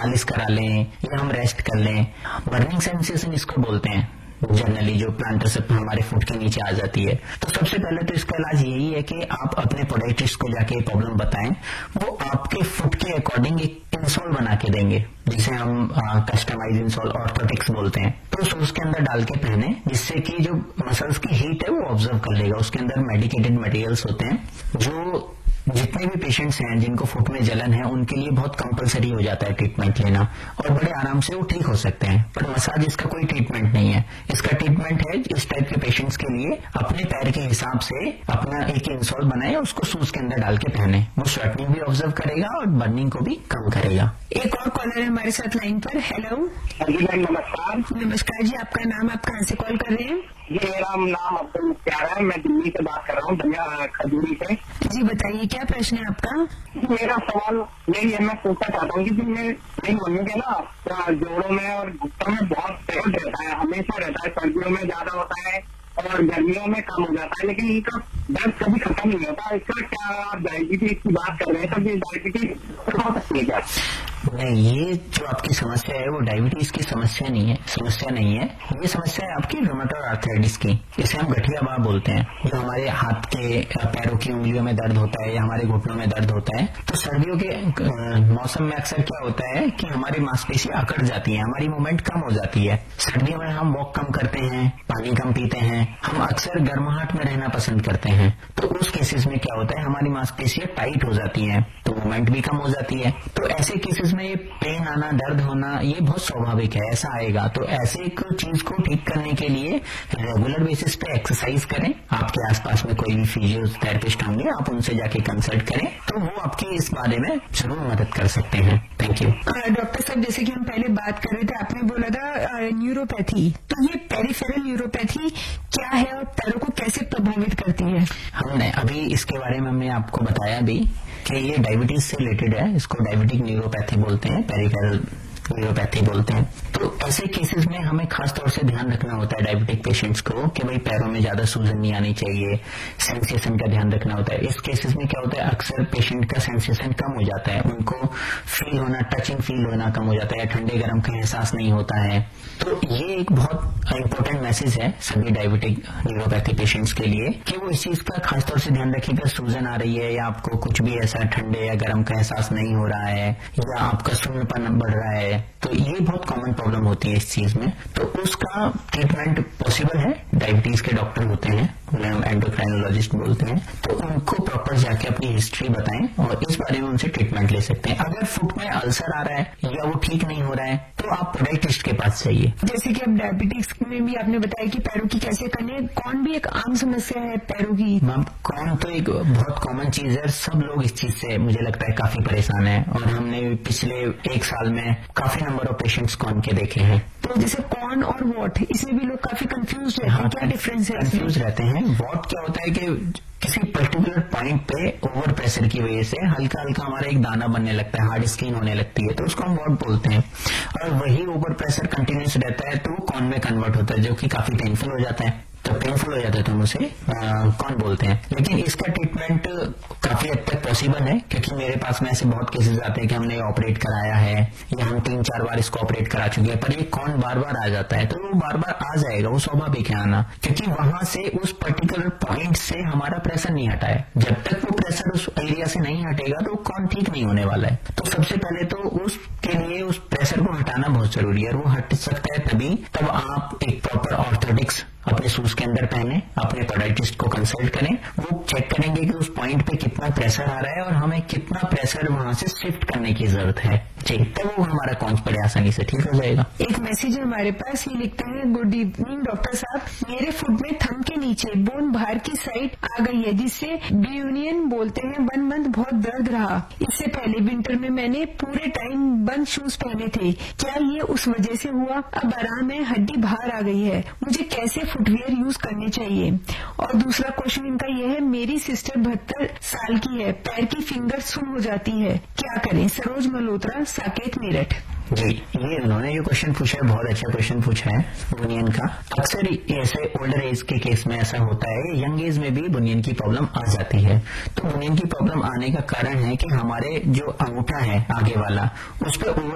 मालिश करा लें या हम रेस्ट कर लें। बर्निंग सेंसेशन इसको बोलते हैं जनरली, जो प्लांटर से हमारे फुट के नीचे आ जाती है। तो सबसे पहले तो इसका इलाज यही है कि आप अपने पोडियाट्रिस्ट को जाके प्रॉब्लम बताएं, वो आपके फुट के अकॉर्डिंग एक इंसोल बना के देंगे, जिसे हम कस्टमाइज इंसोल ऑर्थोटिक्स बोलते हैं। तो शूज के अंदर डाल के पहने, जिससे कि जो मसल्स की हीट है वो ऑब्जर्व कर लेगा। उसके अंदर मेडिकेटेड मटेरियल्स होते हैं, जो जितने भी पेशेंट्स हैं जिनको फुट में जलन है उनके लिए बहुत कंपलसरी हो जाता है ट्रीटमेंट लेना, और बड़े आराम से वो ठीक हो सकते हैं। पर मसाज इसका कोई ट्रीटमेंट नहीं है। इसका ट्रीटमेंट है इस टाइप के पेशेंट्स के लिए अपने पैर के हिसाब से अपना एक इंसोल बनाए और उसको शूज के अंदर डाल के पहने। वो स्वेटिंग भी ऑब्जर्व करेगा और बर्निंग को भी कम करेगा। एक और कॉलर है हमारे साथ लाइन पर। हेलो जी मैम, नमस्कार। नमस्कार जी, आपका नाम, आप कहाँ से कॉल कर रहे हैं? जी मेरा नाम अब्दुल मुख्तार है, मैं दिल्ली से बात कर रहा हूँ, दरिया खजूरी से। जी बताइए, क्या प्रश्न है आपका? मेरा सवाल यही है, मैं पूछना चाहता हूँ कि मेरी मम्मी के ना जोड़ों में और घुटनों में बहुत दर्द रहता है, हमेशा रहता है। सर्दियों में ज्यादा होता है और गर्मियों में कम हो जाता है, लेकिन इनका दर्द कभी खत्म नहीं होता। इसका क्या आप डायबिटीज की बात कर रहे हैं, तो ये डायबिटीज हो सकती है क्या? नहीं, ये जो आपकी समस्या है वो डायबिटीज की समस्या नहीं है। ये समस्या है आपकी रूमेटॉइड आर्थराइटिस की। इसे हम गठिया बाह बोलते हैं। जो हमारे हाथ के पैरों की उंगलियों में दर्द होता है या हमारे घुटनों में दर्द होता है, तो सर्दियों के मौसम में अक्सर क्या होता है कि हमारी मांसपेशियां अकड़ जाती है, हमारी मूवमेंट कम हो जाती है। सर्दियों में हम वॉक कम करते हैं, पानी कम पीते हैं, हम अक्सर गर्माहट में रहना पसंद करते हैं। तो उस केसेस में क्या होता है, हमारी मांसपेशियां टाइट हो जाती हैं, तो मूवमेंट भी कम हो जाती है। तो ऐसे केसेस में ये पेन आना, दर्द होना, ये बहुत स्वाभाविक है, ऐसा आएगा। तो ऐसे एक चीज को ठीक करने के लिए रेगुलर बेसिस पे एक्सरसाइज करें। आपके आसपास में कोई भी फिजियोथेरेपिस्ट होंगे, आप उनसे जाके कंसल्ट करें, तो वो आपकी इस बारे में जरूर मदद कर सकते हैं। Thank you. डॉक्टर साहब, जैसे कि हम पहले बात कर रहे थे, आपने बोला था न्यूरोपैथी, तो ये पेरिफेरल न्यूरोपैथी क्या है और पैरों को कैसे प्रभावित करती है? हमने अभी इसके बारे में हमने आपको बताया भी कि ये डायबिटीज से रिलेटेड है। इसको डायबिटिक न्यूरोपैथी बोलते हैं, पेरिफेरल न्यूरोपैथी बोलते हैं। तो ऐसे केसेस में हमें खास तौर से ध्यान रखना होता है डायबिटिक पेशेंट्स को कि भाई पैरों में ज्यादा सूजन नहीं आनी चाहिए, सेंसेशन का ध्यान रखना होता है। इस केसेस में क्या होता है, अक्सर पेशेंट का सेंसेशन कम हो जाता है, उनको फील होना, टचिंग फील होना कम हो जाता है, ठंडे गर्म का एहसास नहीं होता है। तो ये एक बहुत इंपॉर्टेंट मैसेज है सभी डायबिटिक न्यूरोपैथी पेशेंट्स के लिए कि वो इस चीज का खासतौर से ध्यान रखें कि सूजन आ रही है या आपको कुछ भी ऐसा ठंडे या गर्म का एहसास नहीं हो रहा है या आपका शून्यपन बढ़ रहा है। तो ये बहुत कॉमन प्रॉब्लम होती है इस चीज में। तो उसका ट्रीटमेंट पॉसिबल है। डायबिटीज के डॉक्टर होते हैं, उन्हें हम एंडोक्राइनोलॉजिस्ट बोलते हैं, तो उनको प्रॉपर जाके अपनी हिस्ट्री बताएं और इस बारे में उनसे ट्रीटमेंट ले सकते हैं। अगर फुट में अल्सर आ रहा है या वो ठीक नहीं हो रहा है तो आप पोडियाट्रिस्ट के पास जाइए। जैसे कि अब डायबिटिक्स में भी आपने बताया कि पैरों की कैसे करनी है, कौन भी एक आम समस्या है पैरों की? मैम, कौन तो एक बहुत कॉमन चीज है, सब लोग इस चीज से मुझे लगता है काफी परेशान है, और हमने पिछले 1 साल में काफी नंबर ऑफ पेशेंट्स कौन के देखे हैं। तो जैसे कौन और वॉट, इसमें भी लोग काफी कंफ्यूज रहते हैं। क्या डिफरेंस है? कंफ्यूज रहते हैं। वॉट क्या होता है कि किसी पर्टिकुलर पॉइंट पे ओवर प्रेशर की वजह से हल्का हल्का हमारा एक दाना बनने लगता है, हार्ड स्किन होने लगती है, तो उसको हम वॉट बोलते हैं। और वही ओवर प्रेशर कंटिन्यूस रहता है तो वो कॉन में कन्वर्ट होता है, जो कि काफी पेनफुल हो जाता है। तो पेनफुल हो जाता है तो हम उसे कौन बोलते हैं। लेकिन इसका ट्रीटमेंट काफी हद तक पॉसिबल है, क्योंकि मेरे पास में ऐसे बहुत केसेस आते हैं कि हमने ऑपरेट कराया है या हम 3-4 बार इसको ऑपरेट करा चुके हैं, पर ये कौन बार बार आ जाता है। तो वो बार बार आ जाएगा, वो स्वाभाविक है आना, क्योंकि वहां से उस पर्टिकुलर पॉइंट से हमारा प्रेशर नहीं हटा है। जब तक वो प्रेशर उस एरिया से नहीं हटेगा तो कौन ठीक नहीं होने वाला है। तो सबसे पहले तो उसके लिए उस प्रेशर को हटाना बहुत जरूरी है, और वो हट सकता है तभी तब आप एक प्रॉपर ऑर्थोटिक्स अपने शूज के अंदर पहने, अपने पोडियाट्रिस्ट को कंसल्ट करें। वो चेक करेंगे कि उस पॉइंट पे कितना प्रेशर आ रहा है और हमें कितना प्रेशर वहां से शिफ्ट करने की जरूरत है, जी, तो वो हमारा कौन बड़े आसानी से ठीक हो जाएगा। एक मैसेज है हमारे पास, ये लिखते हैं, गुड इवनिंग डॉक्टर साहब, मेरे फुट में थंब के नीचे बोन बाहर की साइड आ गई है, जिससे ब्यूनियन बोलते हैं, 1 मंथ बहुत दर्द रहा। इससे पहले विंटर में मैंने पूरे टाइम बंद शूज पहने थे, क्या ये उस वजह से हुआ? अब आराम है, हड्डी बाहर आ गई है, मुझे कैसे फुटवियर यूज करने चाहिए? और दूसरा क्वेश्चन इनका यह है, मेरी सिस्टर 72 साल की है, पैर की फिंगर सुन हो जाती है, क्या करें? सरोज मल्होत्रा, साकेत, मेरठ। जी, ये उन्होंने जो क्वेश्चन पूछा है बहुत अच्छा क्वेश्चन पूछा है बुनियन का। अक्सर ऐसे ओल्डर एज के केस में ऐसा होता है, यंग एज में भी बुनियन की प्रॉब्लम आ जाती है। तो बुनियन की प्रॉब्लम आने का कारण है कि हमारे जो अंगूठा है आगे वाला, उस पर